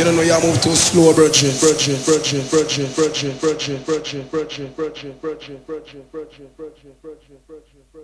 You don't know you move too slow, virgin, virgin, virgin, virgin, virgin, virgin, virgin, virgin, virgin, virgin, virgin, virgin, virgin, virgin, virgin, virgin.